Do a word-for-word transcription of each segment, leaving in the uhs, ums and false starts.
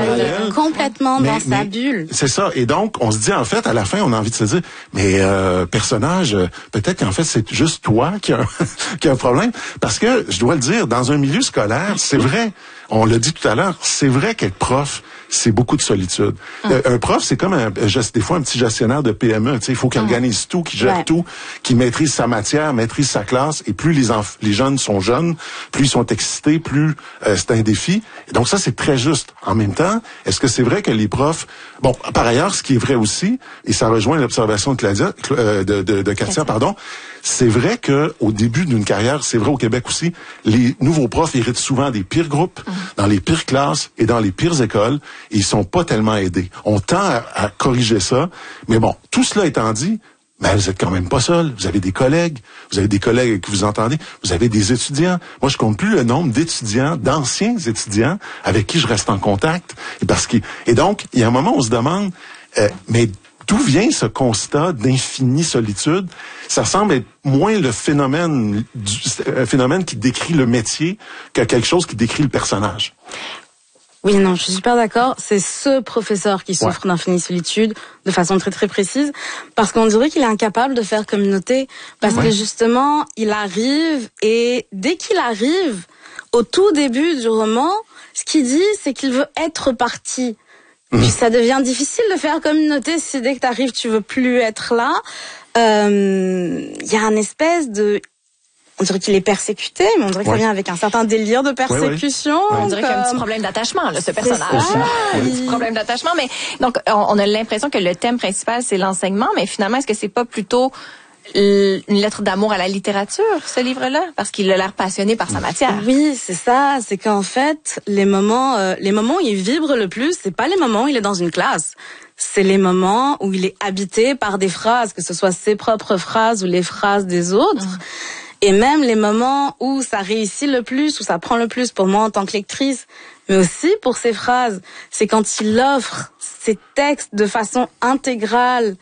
parallèle. Complètement mais, dans mais, sa bulle. C'est ça. Et donc, on se dit, en fait, à la fin, on a envie de se dire, mais euh, personnage, peut-être qu'en fait, c'est juste toi qui a, qui a un problème. Parce que, je dois le dire, dans un milieu scolaire, c'est vrai, on l'a dit tout à l'heure, c'est vrai qu'être prof, c'est beaucoup de solitude. Hum. Un prof, c'est comme un, des fois un petit gestionnaire de P M E. Tu sais, il faut qu'il hum. organise tout, qu'il gère ouais. tout, qu'il maîtrise sa matière, maîtrise sa classe. Et plus les, enf- les jeunes sont jeunes, plus ils sont excités, plus euh, c'est un défi. Et donc ça, c'est très juste. En même temps, est-ce que c'est vrai que les profs... Bon, par ailleurs, ce qui est vrai aussi, et ça rejoint l'observation de Claudia, euh, de, de, de Katia, pardon, c'est vrai que au début d'une carrière, c'est vrai au Québec aussi, les nouveaux profs héritent souvent des pires groupes, mmh. dans les pires classes et dans les pires écoles, et ils sont pas tellement aidés. On tend à, à corriger ça, mais bon, tout cela étant dit, ben vous êtes quand même pas seul. Vous avez des collègues, vous avez des collègues avec qui vous entendez, vous avez des étudiants. Moi, je compte plus le nombre d'étudiants, d'anciens étudiants avec qui je reste en contact, et parce que et donc il y a un moment où on se demande, euh, mais d'où vient ce constat d'infinie solitude? Ça semble être moins le phénomène, du, un phénomène qui décrit le métier que quelque chose qui décrit le personnage. Oui, non, je suis super d'accord. C'est ce professeur qui souffre ouais. d'infinie solitude de façon très très précise, parce qu'on dirait qu'il est incapable de faire communauté, parce ouais. que justement, il arrive et dès qu'il arrive, au tout début du roman, ce qu'il dit, c'est qu'il veut être parti. Puis ça devient difficile de faire communauté si dès que t'arrives, tu veux plus être là. Euh, y a un espèce de... On dirait qu'il est persécuté, mais on dirait que ouais. ça vient avec un certain délire de persécution. Ouais, ouais. On dirait qu'il y a un petit problème d'attachement, là, ce personnage. Ah, un petit problème d'attachement. Mais donc, on a l'impression que le thème principal, c'est l'enseignement, mais finalement, est-ce que c'est pas plutôt une lettre d'amour à la littérature, ce livre-là, parce qu'il a l'air passionné par sa matière? Oui, c'est ça. C'est qu'en fait, les moments, euh, les moments où il vibre le plus, c'est pas les moments où il est dans une classe. C'est les moments où il est habité par des phrases, que ce soit ses propres phrases ou les phrases des autres. Mmh. Et même les moments où ça réussit le plus, où ça prend le plus pour moi en tant que lectrice, mais aussi pour ses phrases, c'est quand il offre ses textes de façon intégrale,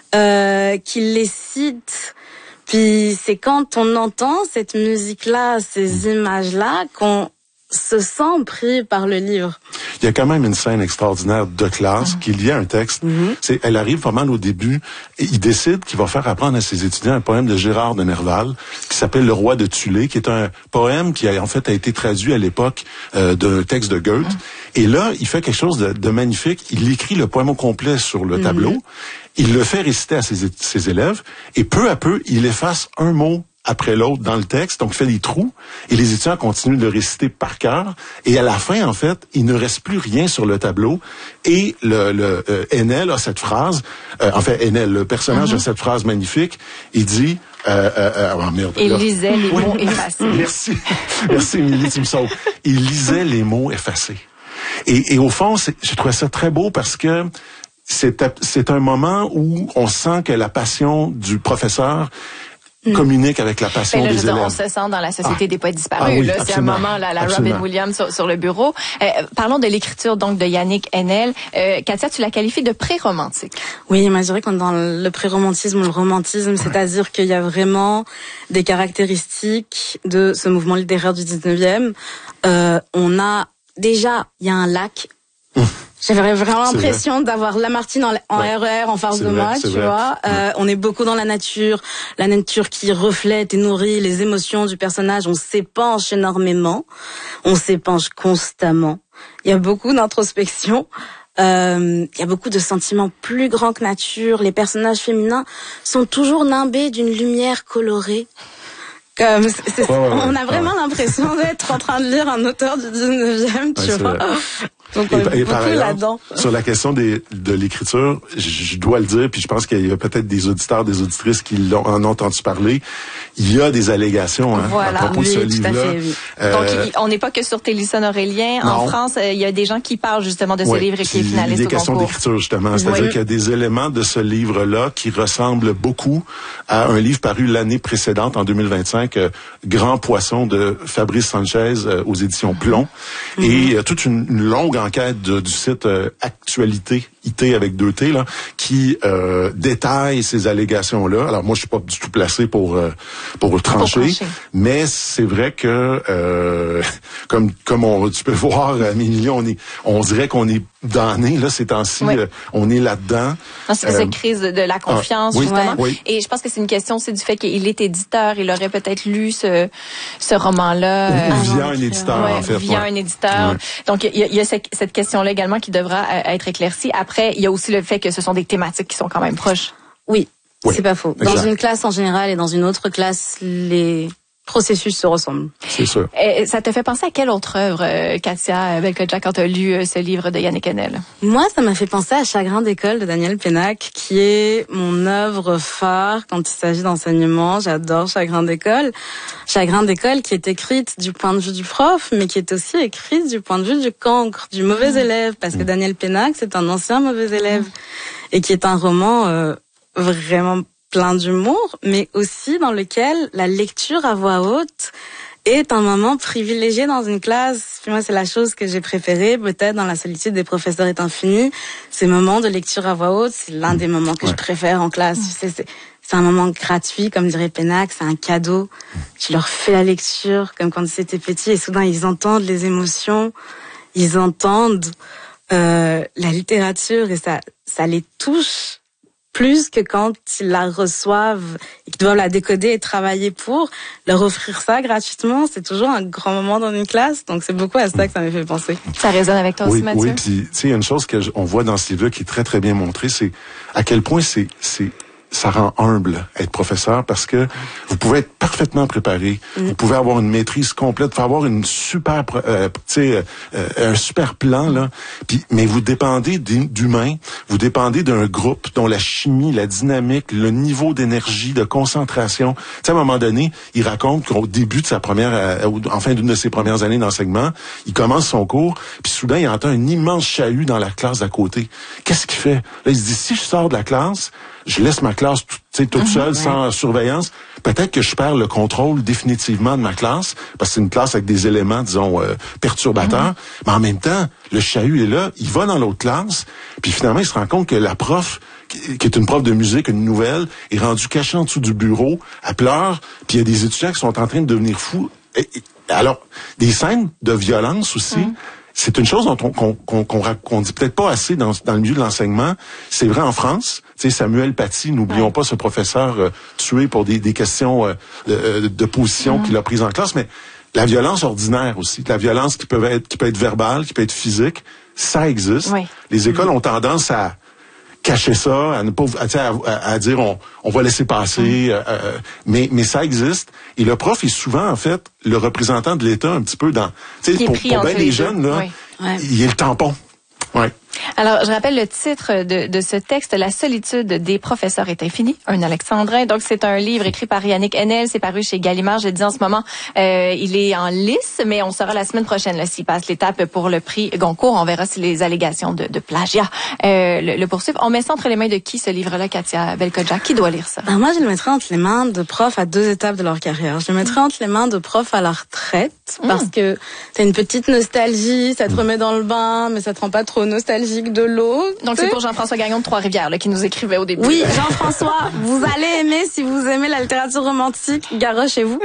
euh, qu'il les cite. Puis c'est quand on entend cette musique-là, ces images-là, qu'on se sent pris par le livre. Il y a quand même une scène extraordinaire de classe, mmh. qu'il y a un texte. Mmh. C'est, elle arrive pas mal au début, et il décide qu'il va faire apprendre à ses étudiants un poème de Gérard de Nerval, qui s'appelle Le Roi de Tulé, qui est un poème qui a en fait a été traduit à l'époque euh, d'un texte de Goethe. Mmh. Et là, il fait quelque chose de, de magnifique. Il écrit le poème au complet sur le mmh. tableau. Il le fait réciter à ses, ses élèves, et peu à peu, il efface un mot après l'autre dans le texte, donc il fait des trous, et les étudiants continuent de réciter par cœur, et à la fin, en fait, il ne reste plus rien sur le tableau, et le, le euh, Enel a cette phrase, euh, en fait, Enel, le personnage mm-hmm. a cette phrase magnifique, il dit... Euh, euh, euh, oh merde, il là. lisait les oui. mots effacés. Merci, merci Émilie, tu me sauves. Il lisait les mots effacés. Et, et au fond, c'est, je trouvais ça très beau parce que c'est, c'est un moment où on sent que la passion du professeur communique avec la passion là, des je élèves. On se sent dans la Société ah. des poètes disparus. Ah oui, là, c'est un moment, là, la Robin Williams sur, sur le bureau. Euh, parlons de l'écriture donc de Yannick Enel. Euh, Katia, tu la qualifies de pré-romantique. Oui, moi je dirais qu'on est dans le pré-romantisme ou le romantisme, ouais. c'est-à-dire qu'il y a vraiment des caractéristiques de ce mouvement littéraire du dix-neuvième. Euh, on a déjà, il y a un lac. J'avais vraiment l'impression d'avoir Lamartine en, en ouais. R E R en face de vrai, moi, tu vrai. vois. Euh, ouais. On est beaucoup dans la nature, la nature qui reflète et nourrit les émotions du personnage. On s'épanche énormément, on s'épanche constamment. Il y a beaucoup d'introspection. Euh, il y a beaucoup de sentiments plus grands que nature. Les personnages féminins sont toujours nimbés d'une lumière colorée. Comme c'est, c'est, ouais, ouais, ouais. On a vraiment ouais. l'impression d'être en train de lire un auteur du dix-neuvième, tu ouais, vois. Donc on et, est et beaucoup ailleurs, là-dedans. Sur la question des, de l'écriture, je, je dois le dire, puis je pense qu'il y a peut-être des auditeurs, des auditrices qui l'ont, en ont entendu parler. Il y a des allégations hein, voilà, à propos oui, de ce livre-là. Fait, oui. Euh, Donc il, on n'est pas que sur Télisson Aurélien. Non. En France, il y a des gens qui parlent justement de ce oui, livre et qui est finaliste au concours. Des questions d'écriture justement, c'est-à-dire oui. qu'il y a des éléments de ce livre-là qui ressemblent beaucoup à un livre paru l'année précédente, en deux mille vingt-cinq, euh, Grand Poisson de Fabrice Sanchez euh, aux éditions Plomb, mm-hmm. et euh, toute une, une longue enquête de, du site euh, Actualité I T avec deux T, là, qui euh, détaille ces allégations-là. Alors moi, je suis pas du tout placé pour euh, pour trancher, pour trancher. Mais c'est vrai que euh, comme comme on, tu peux voir, Amélie, on est, on dirait qu'on est damné là ces temps-ci, oui. euh, on est là-dedans. Non, c'est euh, cette crise de la confiance ah, oui, justement. Oui. Et je pense que c'est une question aussi du fait qu'il est éditeur, il aurait peut-être lu ce ce roman-là euh, via un éditeur ouais, en fait. Via ouais. un éditeur. Ouais. Donc il y a, il y a cette, cette question-là également qui devra être éclaircie. Après, il y a aussi le fait que ce sont des thématiques qui sont quand même proches. Oui, oui. c'est pas faux. Exact. Dans une classe en général et dans une autre classe, les processus se ressemblent. C'est sûr. Et ça te fait penser à quelle autre œuvre, euh, Katia Belkhodja, quand tu as lu euh, ce livre de Yannick Enel? Moi, ça m'a fait penser à Chagrin d'école de Daniel Pénac, qui est mon œuvre phare quand il s'agit d'enseignement. J'adore Chagrin d'école. Chagrin d'école qui est écrite du point de vue du prof, mais qui est aussi écrite du point de vue du cancre, du mauvais mmh. élève, parce que Daniel Pénac, c'est un ancien mauvais élève, mmh. et qui est un roman euh, vraiment plein d'humour, mais aussi dans lequel la lecture à voix haute est un moment privilégié dans une classe. Puis moi, c'est la chose que j'ai préférée, peut-être dans La solitude des professeurs est infinie. Ces moments de lecture à voix haute, c'est l'un des moments que ouais. je préfère en classe. Tu sais, c'est, c'est un moment gratuit, comme dirait Pénac, c'est un cadeau. Tu leur fais la lecture, comme quand ils étaient petits, et soudain, ils entendent les émotions, ils entendent euh, la littérature, et ça, ça les touche plus que quand ils la reçoivent et qu'ils doivent la décoder et travailler pour. Leur offrir ça gratuitement, c'est toujours un grand moment dans une classe. Donc, c'est beaucoup à ça que ça m'a fait penser. Ça résonne avec toi oui, aussi, Mathieu? Oui, puis, tu sais, il y a une chose qu'on voit dans ce livre-là qui est très, très bien montrée, c'est à quel point c'est, c'est, ça rend humble être professeur, parce que vous pouvez être parfaitement préparé, mmh. vous pouvez avoir une maîtrise complète, vous pouvez avoir une super, euh, tu sais, euh, un super plan là. Puis, mais vous dépendez d'humains, vous dépendez d'un groupe dont la chimie, la dynamique, le niveau d'énergie, de concentration. Tu sais, à un moment donné, il raconte qu'au début de sa première, euh, en fin d'une de ses premières années d'enseignement, il commence son cours, puis soudain il entend un immense chahut dans la classe d'à côté. Qu'est-ce qu'il fait? Là, il se dit, si je sors de la classe, je laisse ma classe toute mmh, seule, ouais. sans surveillance, peut-être que je perds le contrôle définitivement de ma classe, parce que c'est une classe avec des éléments, disons, euh, perturbateurs. Mmh. Mais en même temps, le chahut est là, il va dans l'autre classe, puis finalement, il se rend compte que la prof, qui, qui est une prof de musique, une nouvelle, est rendue cachée en dessous du bureau, elle pleure, puis il y a des étudiants qui sont en train de devenir fous. Et, et, alors, des scènes de violence aussi, mmh. c'est une chose dont on, qu'on, qu'on, qu'on, qu'on dit peut-être pas assez dans, dans le milieu de l'enseignement. C'est vrai en France. Tu sais, Samuel Paty, n'oublions ouais. pas ce professeur euh, tué pour des, des questions euh, de, de position mmh. qu'il a prises en classe, mais la violence ordinaire aussi, la violence qui peut être, qui peut être verbale, qui peut être physique, ça existe. Oui. Les écoles mmh. ont tendance à cacher ça, à ne pas, à, à, à dire on, on va laisser passer, mmh. euh, mais mais ça existe. Et le prof est souvent en fait le représentant de l'État un petit peu dans, tu sais, pour, pour bien les jeunes là, oui. ouais. il est le tampon. Ouais. Alors, je rappelle le titre de, de ce texte, La solitude des professeurs est infinie, un alexandrin. Donc, c'est un livre écrit par Yannick Enel, c'est paru chez Gallimard. Je dis en ce moment, euh, il est en lice, mais on saura la semaine prochaine là, s'il passe l'étape pour le prix Goncourt. On verra si les allégations de, de plagiat euh, le, le poursuivent. On met ça entre les mains de qui, ce livre-là, Katia Belkhodja? Qui doit lire ça? Ben, moi, je le mettrais entre les mains de profs à deux étapes de leur carrière. Je le mettrais entre les mains de profs à la retraite, mmh. parce que t'as une petite nostalgie, ça te remet dans le bain, mais ça te rend pas trop nostalgique de l'eau. Donc, c'est pour Jean-François Gagnon de Trois-Rivières là, qui nous écrivait au début. Oui, Jean-François, vous allez aimer, si vous aimez la littérature romantique, garochez-vous.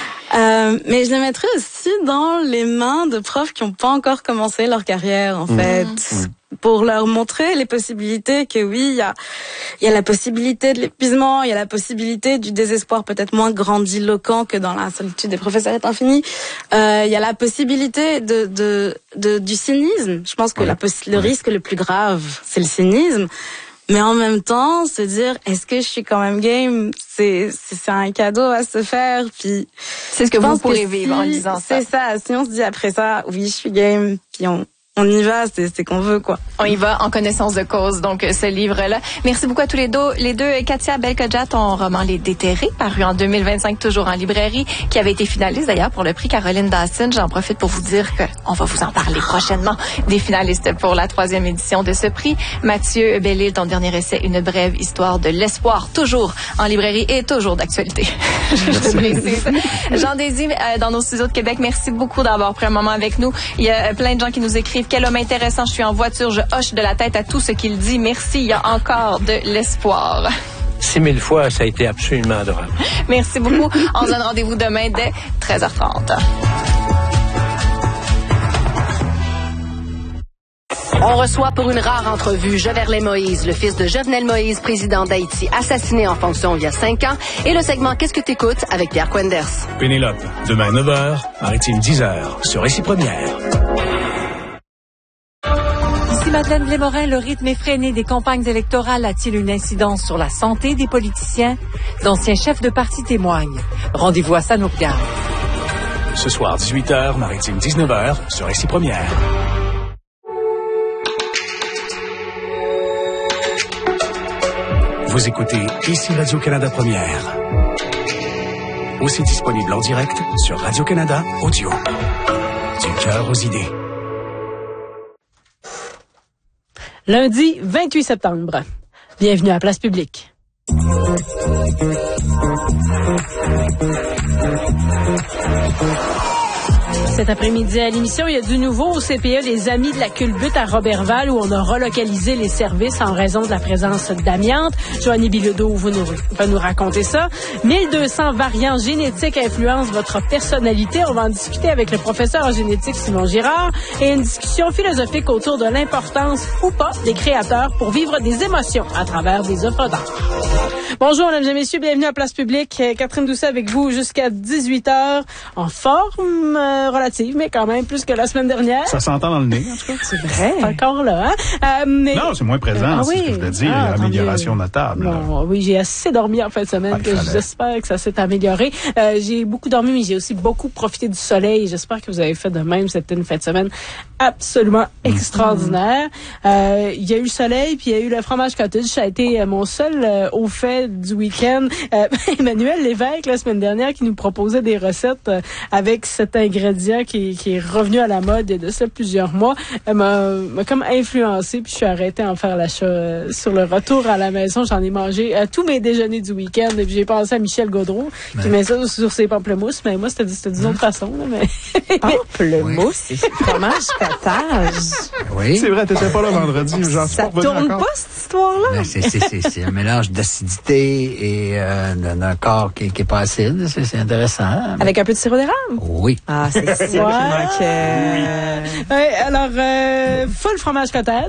Euh, mais je le mettrais aussi dans les mains de profs qui n'ont pas encore commencé leur carrière, en mmh. fait. Mmh. Pour leur montrer les possibilités que oui, il y a, il y a la possibilité de l'épuisement, il y a la possibilité du désespoir peut-être moins grandiloquent que dans La solitude des professeurs est infinie. Euh, il y a la possibilité de, de, de du cynisme. Je pense que ouais. la, le ouais. risque le plus grave, c'est le cynisme. Mais en même temps, se dire, est-ce que je suis quand même game? C'est, c'est, c'est un cadeau à se faire. Puis, c'est ce que vous pourrez vivre si, en disant ça. C'est ça. Si on se dit après ça, oui, je suis game, puis on, on y va, c'est, c'est qu'on veut, quoi. On y va en connaissance de cause, donc, ce livre-là. Merci beaucoup à tous les deux. Les deux, Katia Belkhodja, ton roman Les Déterrés, paru en deux mille vingt-cinq, toujours en librairie, qui avait été finaliste d'ailleurs pour le prix Caroline Dawson. J'en profite pour vous dire que on va vous en parler prochainement des finalistes pour la troisième édition de ce prix. Mathieu Bellil, ton dernier essai, Une brève histoire de l'espoir, toujours en librairie et toujours d'actualité. Je précise. Jean Désy, euh, dans nos studios de Québec, merci beaucoup d'avoir pris un moment avec nous. Il y a plein de gens qui nous écrivent écrivent quel homme intéressant, je suis en voiture, je hoche de la tête à tout ce qu'il dit. Merci, il y a encore de l'espoir. Six mille fois, ça a été absolument adorable. Merci beaucoup. On se donne rendez-vous demain dès treize heures trente. On reçoit pour une rare entrevue Jovenel Moïse, le fils de Jovenel Moïse, président d'Haïti, assassiné en fonction il y a cinq ans, et le segment Qu'est-ce que t'écoutes avec Pierre Quenders. Pénélope, demain neuf heures, Maritime dix heures, sur Récit Première. Ici Madeleine Blémorin, le rythme effréné des campagnes électorales a-t-il une incidence sur la santé des politiciens? D'anciens chefs de parti témoignent. Rendez-vous à ça nous regarde. Ce soir, dix-huit heures, Maritime dix-neuf heures, sur Récit Première. Vous écoutez ici Radio-Canada Première. Aussi disponible en direct sur Radio-Canada Audio. Du cœur aux idées. Lundi vingt-huit septembre. Bienvenue à Place Publique. Cet après-midi à l'émission, il y a du nouveau au C P E des Amis de la culbute à Roberval où on a relocalisé les services en raison de la présence d'amiante. Joanie Bilodeau vous nous, va nous raconter ça. mille deux cents variants génétiques influencent votre personnalité. On va en discuter avec le professeur en génétique Simon Girard et une discussion philosophique autour de l'importance ou pas des créateurs pour vivre des émotions à travers des œuvres d'art. Bonjour, mesdames et messieurs, bienvenue à Place Publique. Catherine Doucet avec vous jusqu'à dix-huit heures en forme euh, relative, mais quand même plus que la semaine dernière. Ça s'entend dans le nez, en tout cas. C'est vrai. C'est encore là, hein? Euh, mais... Non, c'est moins présent, euh, ah, c'est oui. ce que je voulais dire. Ah, amélioration notable. Bon, oui, j'ai assez dormi en fin de semaine, ah, que j'espère que ça s'est amélioré. Euh, j'ai beaucoup dormi, mais j'ai aussi beaucoup profité du soleil. J'espère que vous avez fait de même. C'était une fin de semaine absolument extraordinaire. Mm. Euh, il y a eu le soleil, puis il y a eu le fromage cottage. Ça a été euh, mon seul euh, au fait du week-end. Euh, Emmanuel Lévesque, la semaine dernière, qui nous proposait des recettes euh, avec cet ingrédient qui, qui est revenu à la mode il y a de ça plusieurs mois, euh, m'a, m'a comme influencé, puis je suis arrêtée à en faire l'achat euh, sur le retour à la maison. J'en ai mangé à tous mes déjeuners du week-end, et puis j'ai pensé à Michel Gaudreau, qui ouais. met ça sur ses pamplemousses, mais moi, c'était, c'était d'une autre façon. Là, mais... Pamplemousse, oui. C'est fromage cottage. Oui. C'est vrai, t'étais pas là vendredi. J'en ça pas tourne encore. Pas, cette histoire-là? Ben, c'est, c'est, c'est, c'est un mélange d'acidité et euh, d'un corps qui, qui est pas acide. C'est, c'est intéressant. Hein? Avec un peu de sirop d'érable? Oui. Ah, c'est ça qui manquait. Oui. Oui, alors, euh, full fromage cottage.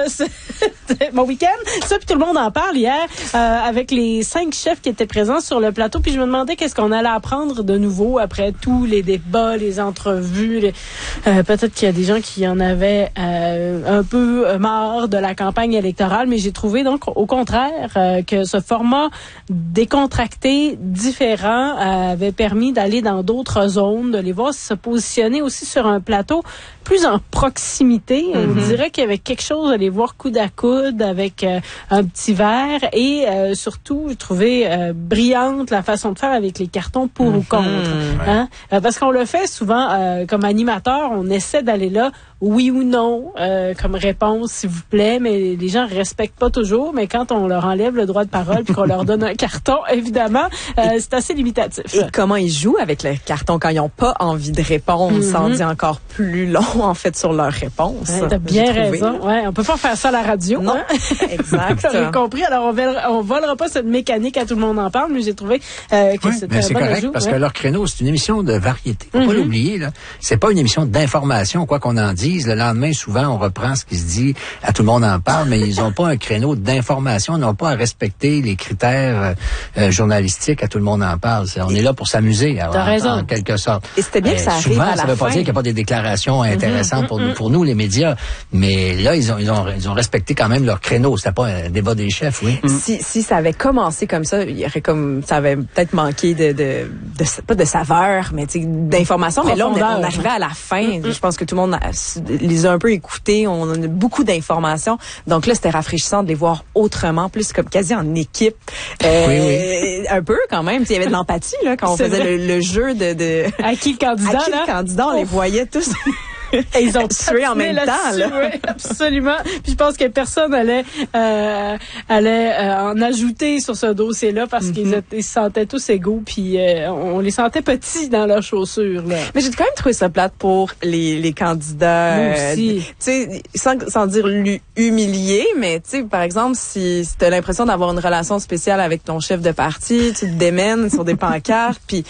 C'était mon week-end. Ça, puis tout le monde en parle hier euh, avec les cinq chefs qui étaient présents sur le plateau. Puis je me demandais qu'est-ce qu'on allait apprendre de nouveau après tous les débats, les entrevues. Les... Euh, peut-être qu'il y a des gens qui en avaient euh, un peu marre de la campagne électorale, mais j'ai trouvé donc au contraire euh, que ce format décontracté, différent, euh, avait permis d'aller dans d'autres zones, de les voir se positionner aussi sur un plateau plus en proximité. Mm-hmm. On dirait qu'il y avait quelque chose à les voir coude à coude avec euh, un petit verre et euh, surtout, je trouvais euh, brillante la façon de faire avec les cartons pour mm-hmm. ou contre. Hein? Euh, parce qu'on le fait souvent euh, comme animateur, on essaie d'aller là oui ou non euh, comme réponse, s'il vous plaît, mais les gens respectent pas toujours. Mais quand on leur enlève le droit de parole puis qu'on leur donne un carton, évidemment, euh, c'est assez limitatif. Et comment ils jouent avec le carton quand ils n'ont pas envie de répondre? Mm-hmm. Ça en dit encore plus long, en fait, sur leur réponse. Ouais, t'as bien raison. Ouais, on peut pas faire ça à la radio. Non, hein? Exact. Vous avez compris. Alors, on volera, on volera pas cette mécanique à tout le monde en parle, mais j'ai trouvé euh, que oui, c'était c'est un bon correct, ajout. Parce ouais. que leur créneau, c'est une émission de variété. Faut mm-hmm. pas l'oublier, là. C'est pas une émission d'information, quoi qu'on en dise. Le lendemain, souvent, on reprend ce qui se dit, à tout le monde en parle, mais ils ont pas un créneau d'information, ils n'ont pas à respecter les critères euh, journalistiques, à tout le monde en parle. C'est, on est là pour s'amuser, alors, en, raison. en quelque sorte. Et c'était bien euh, que ça arrive souvent, à la ça veut fin. pas dire qu'il n'y a pas des déclarations intéressantes mm-hmm, pour, mm-hmm. Nous, pour nous, les médias, mais là, ils ont, ils ont, ils ont respecté quand même leur créneau. C'était pas un débat des chefs, oui. Mm. Si, si ça avait commencé comme ça, il y aurait comme, ça avait peut-être manqué de, de, de pas de saveur, mais d'information. Mais là, on, est, on arrivait à la fin. Mm-hmm. Je pense que tout le monde a, les a un peu écoutés. On a beaucoup d'informations. Donc là, c'était rafraîchissant de les voir autrement, plus comme quasi en équipe. Euh, oui, oui. Un peu quand même. Il y avait de l'empathie là quand on c'est faisait le, le jeu de, de... À qui le candidat, À qui là? le candidat, on oh. les voyait tous... Et ils ont tué en même temps, là. Oui, absolument. Puis je pense que personne allait, euh, allait euh, en ajouter sur ce dossier-là parce mm-hmm. qu'ils étaient, ils se sentaient tous égaux, puis euh, on les sentait petits dans leurs chaussures, là. Mais j'ai quand même trouvé ça plate pour les, les candidats. Moi aussi. Euh, tu sais, sans, sans dire humilier, mais tu sais, par exemple, si, si t'as l'impression d'avoir une relation spéciale avec ton chef de parti, tu te démènes sur des pancartes, puis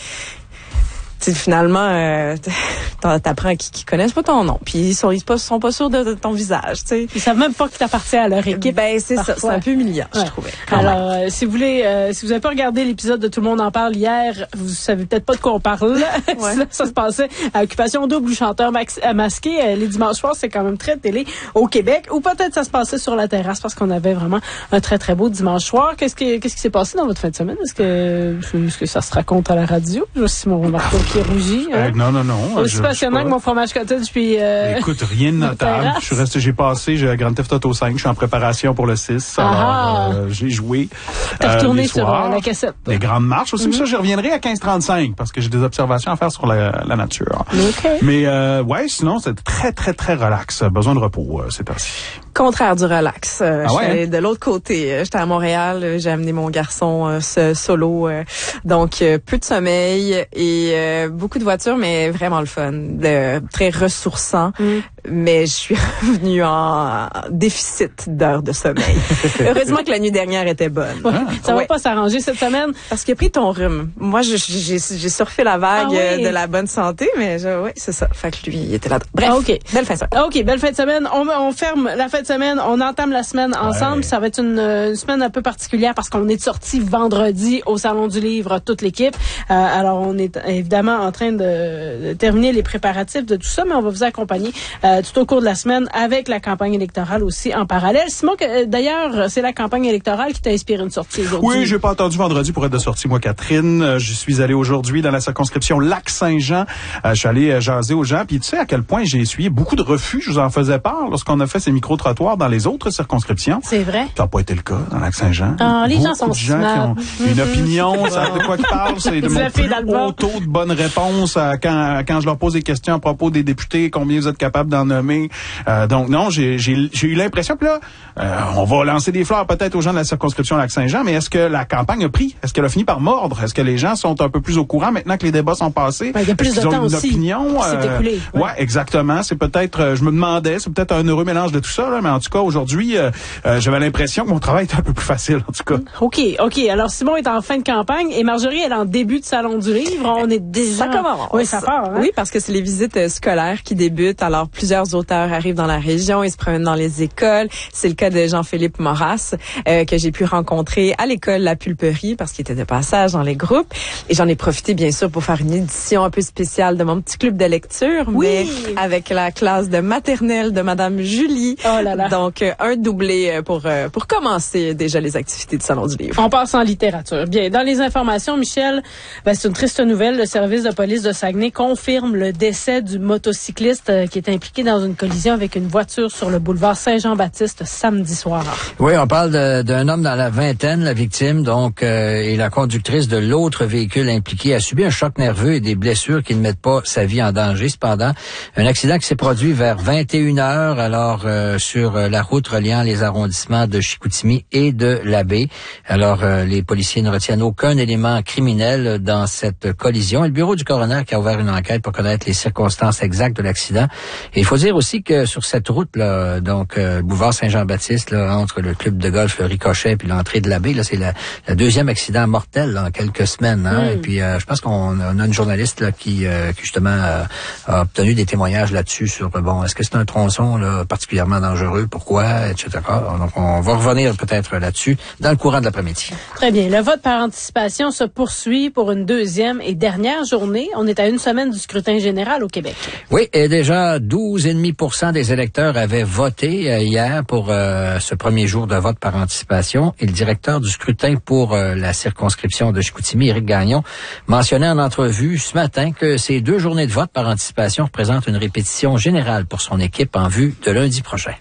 finalement, euh, t'apprends qu'ils qui connaissent pas ton nom, puis ils sont, ils sont pas sûrs de, de ton visage, tu sais. Ils savent même pas que t'appartiens à leur équipe. Ben c'est ça, c'est un peu humiliant, ouais. je trouvais. Alors, euh, si vous voulez, euh, si vous avez pas regardé l'épisode de Tout le monde en parle hier, vous savez peut-être pas de quoi on parle. Ouais. ça, ça se passait à Occupation Double ou Chanteur max, euh, masqué euh, les dimanches soirs, c'est quand même très télé au Québec, ou peut-être ça se passait sur la terrasse parce qu'on avait vraiment un très très beau dimanche soir. Qu'est-ce qui, qu'est-ce qui s'est passé dans votre fin de semaine? Est-ce que, est-ce que ça se raconte à la radio? Je sais Simon Marteau qui est rougi. Hein? Euh, non, non, non. Aussi je, passionnant je que mon fromage cottage, puis... Euh, Écoute, rien de notable. Je suis resté, j'ai passé, j'ai Grand Theft Auto cinq, je suis en préparation pour le six. Ah. Alors, euh, j'ai joué. T'as retourné euh, sur soirs, la cassette. Les grandes marches aussi. Mm-hmm. Ça, je reviendrai à quinze trente-cinq parce que j'ai des observations à faire sur la, la nature. Okay. Mais, euh, ouais, sinon, c'est très, très, très relax. Besoin de repos, euh, c'est ainsi. Contraire du relax. Euh, ah ouais, j'étais hein? de l'autre côté. J'étais à Montréal. J'ai amené mon garçon euh, ce solo. Euh, donc, euh, peu de sommeil et euh, beaucoup de voitures, mais vraiment le fun. Le, très ressourçant. Mm. Mais je suis revenue en déficit d'heures de sommeil. Heureusement que la nuit dernière était bonne. Ouais. Ça va ouais. pas s'arranger cette semaine? Parce qu'il a pris ton rhume. Moi, j'ai, j'ai, j'ai surfé la vague ah oui. de la bonne santé, mais je, oui, c'est ça. Fait que lui, il était là. Bref, ah, okay. belle fin de semaine. OK, belle fin de semaine. On, on ferme la fin de semaine. On entame la semaine ensemble. Ouais. Ça va être une, une semaine un peu particulière parce qu'on est sorti vendredi au Salon du Livre, toute l'équipe. Euh, alors, on est évidemment en train de, de terminer les préparatifs de tout ça, mais on va vous accompagner euh, tout au cours de la semaine avec la campagne électorale aussi en parallèle. Simon, que, d'ailleurs, c'est la campagne électorale qui t'a inspiré une sortie aujourd'hui. Oui, j'ai pas attendu vendredi pour être de sortie, moi, Catherine. Euh, je suis allé aujourd'hui dans la circonscription Lac-Saint-Jean. Euh, je suis allé euh, jaser aux gens. Puis tu sais à quel point j'ai essuyé beaucoup de refus. Je vous en faisais part lorsqu'on a fait ces micro-trottoirs dans les autres circonscriptions. C'est vrai. Ça n'a pas été le cas dans Lac-Saint-Jean. Ah, les beaucoup gens sont de gens qui ont mm-hmm. une opinion. Ça, de quoi qu'ils parlent, c'est de mon plus haut taux de bonnes réponses à quand, quand je leur pose des questions à propos des députés, combien vous êtes capables d'en nommer. Euh, donc non, j'ai, j'ai, j'ai eu l'impression que là, euh, on va lancer des fleurs peut-être aux gens de la circonscription Lac-Saint-Jean, mais est-ce que la campagne a pris? Est-ce qu'elle a fini par mordre? Est-ce que les gens sont un peu plus au courant maintenant que les débats sont passés? Il y a plus est-ce de temps ont une aussi. Opinion? C'est euh, écoulé. Ouais. ouais, exactement. C'est peut-être, euh, je me demandais, c'est peut-être un heureux mélange de tout ça, là, mais en tout cas, aujourd'hui, euh, euh, j'avais l'impression que mon travail était un peu plus facile, en tout cas. OK, OK. Alors, Simon est en fin de campagne et Marjorie, elle est en début de Salon du Livre. On est déjà... Ça commence. Oui, ça part. Hein? Oui, parce que c'est les visites euh, scolaires qui débutent. Alors, plusieurs auteurs arrivent dans la région, ils se promènent dans les écoles. C'est le cas de Jean-Philippe Maurras, euh, que j'ai pu rencontrer à l'école La Pulperie, parce qu'il était de passage dans les groupes. Et j'en ai profité, bien sûr, pour faire une édition un peu spéciale de mon petit club de lecture, oui. mais avec la classe de maternelle de Madame Julie. Oh là là. Donc, euh, un doublé pour, euh, pour commencer déjà les activités du Salon du Livre. On passe en littérature. Bien, dans les informations, Michel, ben, c'est une triste nouvelle. Le service de police de Saguenay confirme le décès du motocycliste euh, qui est impliqué dans une collision avec une voiture sur le boulevard Saint-Jean-Baptiste samedi soir. Oui, on parle de, d'un homme dans la vingtaine, la victime, donc, euh, et la conductrice de l'autre véhicule impliqué a subi un choc nerveux et des blessures qui ne mettent pas sa vie en danger. Cependant, un accident qui s'est produit vers vingt et une heures, alors euh, sur euh, la route reliant les arrondissements de Chicoutimi et de Labbé. Alors, euh, les policiers ne retiennent aucun élément criminel dans cette collision. Et le bureau du coroner qui a ouvert une enquête pour connaître les circonstances exactes de l'accident. Et il faut dire aussi que sur cette route-là, donc euh, boulevard Saint-Jean-Baptiste, là, entre le club de golf le Ricochet puis l'entrée de Labbé, là, c'est la, la deuxième accident mortel là, en quelques semaines. Hein? Mm. Et puis, euh, je pense qu'on on a une journaliste là, qui, euh, qui justement euh, a obtenu des témoignages là-dessus sur, bon, est-ce que c'est un tronçon là, particulièrement dangereux, pourquoi, et cetera. Donc, on va revenir peut-être là-dessus dans le courant de l'après-midi. Très bien. Le vote par anticipation se poursuit pour une deuxième et dernière journée. On est à une semaine du scrutin général au Québec. Oui, et déjà douze virgule cinq pour cent des électeurs avaient voté euh, hier pour euh, ce premier jour de vote par anticipation. Et le directeur du scrutin pour euh, la circonscription de Chicoutimi, Éric Gagnon, mentionnait en entrevue ce matin que ces deux journées de vote par anticipation représentent une répétition générale pour son équipe en vue de lundi prochain.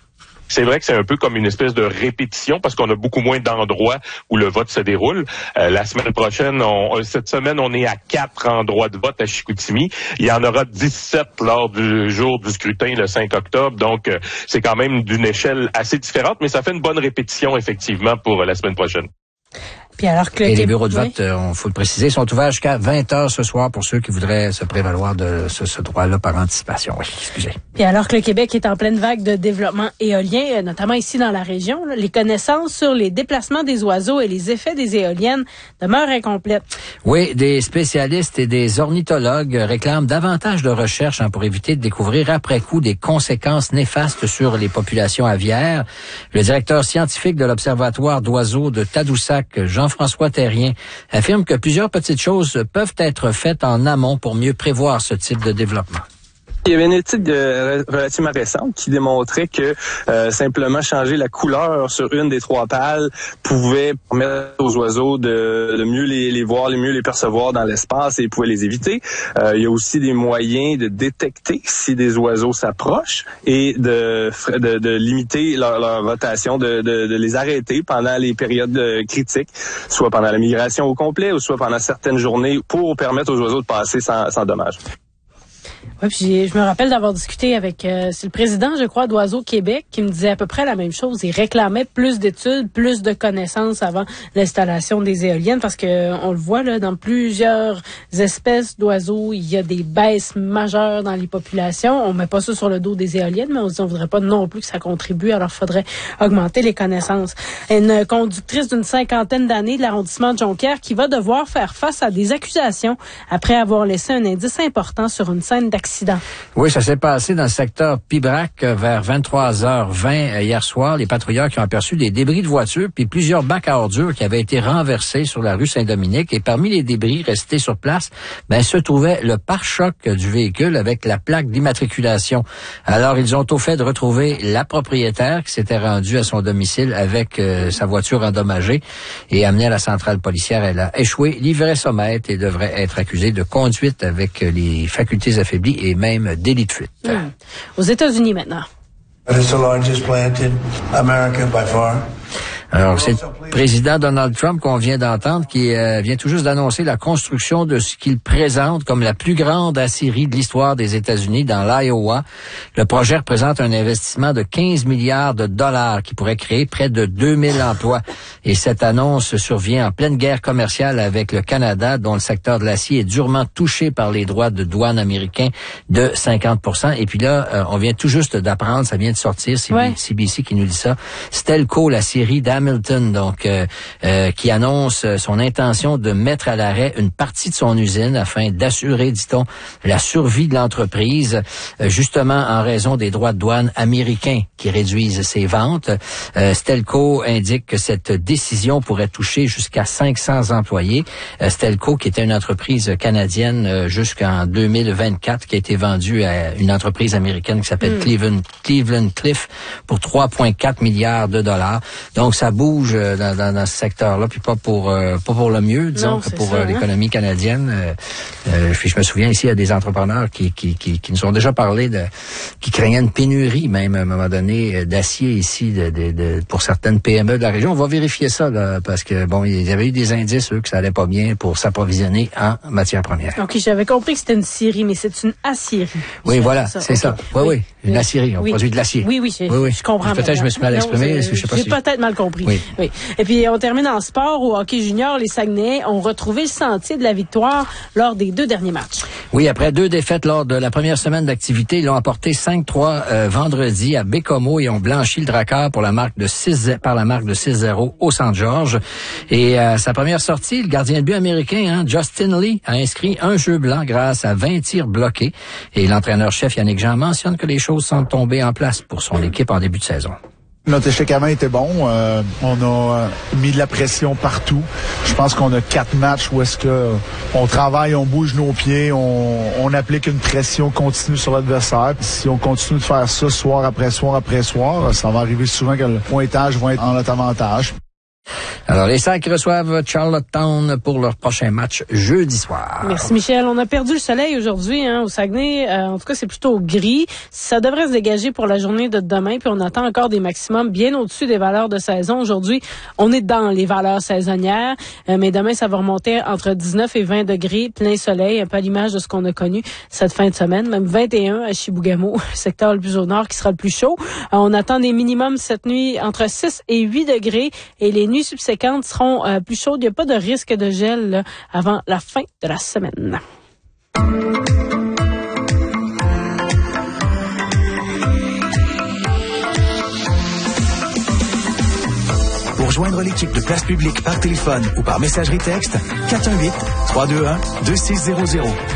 C'est vrai que c'est un peu comme une espèce de répétition parce qu'on a beaucoup moins d'endroits où le vote se déroule. Euh, la semaine prochaine, on, cette semaine, on est à quatre endroits de vote à Chicoutimi. Il y en aura dix-sept lors du jour du scrutin le cinq octobre. Donc, euh, c'est quand même d'une échelle assez différente, mais ça fait une bonne répétition, effectivement, pour la semaine prochaine. Puis alors que Et les bureaux de vote, on euh, faut le préciser, sont ouverts jusqu'à vingt heures ce soir pour ceux qui voudraient se prévaloir de ce, ce droit-là par anticipation. Oui, excusez. Puis alors que le Québec est en pleine vague de développement éolien, notamment ici dans la région, là, les connaissances sur les déplacements des oiseaux et les effets des éoliennes demeurent incomplètes. Oui, des spécialistes et des ornithologues réclament davantage de recherches hein, pour éviter de découvrir après coup des conséquences néfastes sur les populations aviaires. Le directeur scientifique de l'Observatoire d'oiseaux de Tadoussac, Jean Jean-François Terrien, affirme que plusieurs petites choses peuvent être faites en amont pour mieux prévoir ce type de développement. Il y avait une étude euh, relativement récente qui démontrait que euh, simplement changer la couleur sur une des trois pales pouvait permettre aux oiseaux de, de mieux les, les voir, de mieux les percevoir dans l'espace et pouvait les éviter. Euh, il y a aussi des moyens de détecter si des oiseaux s'approchent et de, de, de limiter leur, leur rotation, de, de, de les arrêter pendant les périodes critiques, soit pendant la migration au complet ou soit pendant certaines journées pour permettre aux oiseaux de passer sans, sans dommage. Oui, puis je me rappelle d'avoir discuté avec euh, c'est le président, je crois, d'Oiseaux Québec, qui me disait à peu près la même chose. Il réclamait plus d'études, plus de connaissances avant l'installation des éoliennes, parce que on le voit là, dans plusieurs espèces d'oiseaux, il y a des baisses majeures dans les populations. On met pas ça sur le dos des éoliennes, mais on dit on voudrait pas non plus que ça contribue. Alors, il faudrait augmenter les connaissances. Une conductrice d'une cinquantaine d'années de l'arrondissement de Jonquière qui va devoir faire face à des accusations après avoir laissé un indice important sur une scène d'accident. Oui, ça s'est passé dans le secteur Pibrac vers vingt-trois heures vingt hier soir. Les patrouilleurs qui ont aperçu des débris de voitures puis plusieurs bacs à ordures qui avaient été renversés sur la rue Saint-Dominique. Et parmi les débris restés sur place, ben, se trouvait le pare-choc du véhicule avec la plaque d'immatriculation. Alors, ils ont au fait de retrouver la propriétaire qui s'était rendue à son domicile avec euh, sa voiture endommagée et amenée à la centrale policière. Elle a échoué l'ivresse-au-mètre et devrait être accusée de conduite avec les facultés affaiblies et même délit de fuite. Mmh. Aux États-Unis maintenant. It's the largest plant in America by far. Alors, c'est le président Donald Trump qu'on vient d'entendre qui euh, vient tout juste d'annoncer la construction de ce qu'il présente comme la plus grande aciérie de l'histoire des États-Unis dans l'Iowa. Le projet représente un investissement de quinze milliards de dollars qui pourrait créer près de deux mille emplois. Et cette annonce survient en pleine guerre commerciale avec le Canada, dont le secteur de l'acier est durement touché par les droits de douane américains de cinquante pour cent. Et puis là, euh, on vient tout juste d'apprendre, ça vient de sortir, c'est ouais. C B C qui nous dit ça, Stelco, l'aciérie d'Hamilton, donc euh, euh, qui annonce son intention de mettre à l'arrêt une partie de son usine afin d'assurer, dit-on, la survie de l'entreprise, euh, justement en raison des droits de douane américains qui réduisent ses ventes. Euh, Stelco indique que cette décision pourrait toucher jusqu'à cinq cents employés. Euh, Stelco, qui était une entreprise canadienne euh, jusqu'en deux mille vingt-quatre, qui a été vendue à une entreprise américaine qui s'appelle mm. Cleveland, Cleveland Cliff pour trois virgule quatre milliards de dollars. Donc, ça bouge dans, dans, dans ce secteur-là, puis pas pour euh, pas pour le mieux, disons, non, que pour ça, euh, l'économie hein? canadienne. Euh, euh, je me souviens ici, il y a des entrepreneurs qui, qui, qui, qui nous ont déjà parlé de qui craignaient une pénurie, même à un moment donné, d'acier ici de, de, de, pour certaines P M E de la région. On va vérifier ça, là, parce que bon, il y avait eu des indices, eux, que ça allait pas bien pour s'approvisionner en matières premières. OK, j'avais compris que c'était une scierie, mais c'est une acierie. Oui, voilà, ça. c'est okay. ça. Oui, oui, une acierie. On oui. produit de l'acier. Oui, oui, je, oui, oui. je comprends. Peut-être que je me suis mal exprimé. Non, je sais pas j'ai si peut-être mal compris. Oui. oui. Et puis, on termine en sport. Au hockey junior, les Saguenayens ont retrouvé le sentier de la victoire lors des deux derniers matchs. Oui, après deux défaites lors de la première semaine d'activité, ils ont emporté cinq trois euh, vendredi à Bécomo et ont blanchi le Drakkar pour la marque de six par la marque de six zéro au Saint-Georges. Et euh, sa première sortie, le gardien de but américain, hein, Justin Lee, a inscrit un jeu blanc grâce à vingt tirs bloqués. Et l'entraîneur-chef Yannick Jean mentionne que les choses sont tombées en place pour son équipe en début de saison. Notre échec avant était bon. Euh, on a euh, mis de la pression partout. Je pense qu'on a quatre matchs où est-ce que on travaille, on bouge nos pieds, on, on applique une pression continue sur l'adversaire. Si on continue de faire ça soir après soir après soir, ça va arriver souvent que le pointage va être en notre avantage. Alors, les Sacs reçoivent Charlottetown pour leur prochain match jeudi soir. Merci, Michel. On a perdu le soleil aujourd'hui hein, au Saguenay. Euh, en tout cas, c'est plutôt gris. Ça devrait se dégager pour la journée de demain, puis on attend encore des maximums bien au-dessus des valeurs de saison. Aujourd'hui, on est dans les valeurs saisonnières, euh, mais demain, ça va remonter entre dix-neuf et vingt degrés, plein soleil, un peu à l'image de ce qu'on a connu cette fin de semaine, même vingt et un à Chibougamau, le secteur le plus au nord qui sera le plus chaud. Euh, on attend des minimums cette nuit entre six et huit degrés et les nuits subséquentes seront euh, plus chaudes. Il n'y a pas de risque de gel là, avant la fin de la semaine. Pour joindre l'équipe de Place Publique par téléphone ou par messagerie texte, quatre un huit, trois deux un, deux six zéro zéro.